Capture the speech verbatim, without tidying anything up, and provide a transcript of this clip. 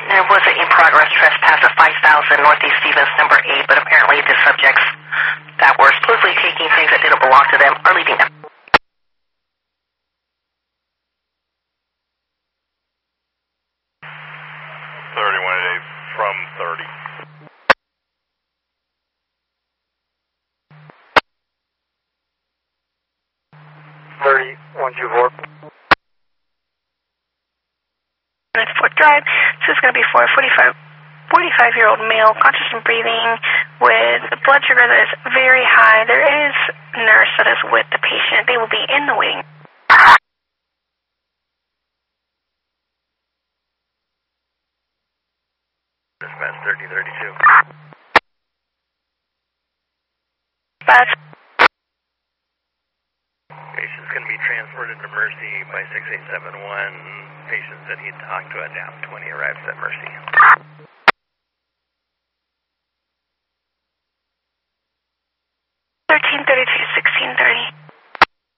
There was an in-progress trespass at five thousand Northeast Stevens, number eight, but apparently the subjects that were supposedly taking things that didn't belong to them are leaving them. thirty-one eight from thirty. thirty, one two four. Fort Drive. This is going to be for a forty-five-year-old male, conscious and breathing, with a blood sugar that is very high. There is a nurse that is with the patient. They will be in the waiting. Dispatch thirty thirty-two. That's Patient's going to be transported to Mercy by six eight seven one. Patient said he'd talk to a D A P when he arrives at Mercy. thirteen thirty-two, sixteen thirty.